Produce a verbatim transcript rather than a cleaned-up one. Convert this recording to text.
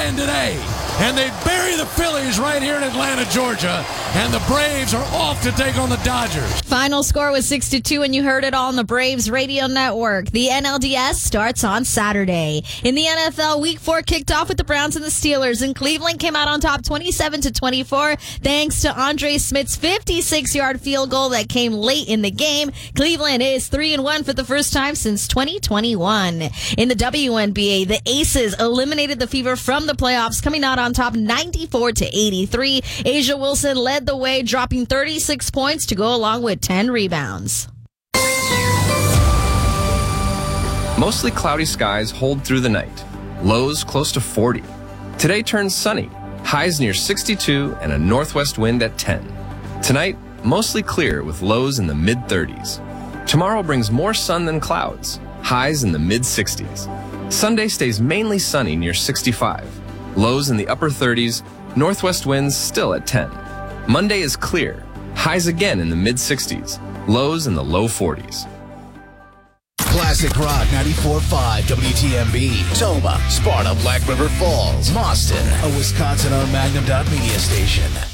playing today. And they bury the Phillies right here in Atlanta, Georgia. And the Braves are off to take on the Dodgers. Final score was six to two, and you heard it all on the Braves Radio Network. The N L D S starts on Saturday. In the N F L, Week four kicked off with the Browns and the Steelers, and Cleveland came out on top twenty-seven to twenty-four thanks to Andre Smith's fifty-six-yard field goal that came late in the game. Cleveland is three and one for the first time since twenty twenty-one. In the W N B A, the Aces eliminated the Fever from the playoffs, coming out on top ninety-four to eighty-three. Asia Wilson led the way, dropping thirty-six points to go along with ten rebounds. Mostly cloudy skies hold through the night. Lows close to forty. Today turns sunny. Highs near sixty-two and a northwest wind at ten. Tonight, mostly clear with lows in the mid thirties. Tomorrow brings more sun than clouds. Highs in the mid sixties. Sunday stays mainly sunny near sixty-five. Lows in the upper thirties. Northwest winds still at ten. Monday is clear. Highs again in the mid sixties. Lows in the low forties. Classic Rock ninety-four point five W T M B. Toma, Sparta, Black River Falls, Boston, a Wisconsin-owned Magnum Dot Media station.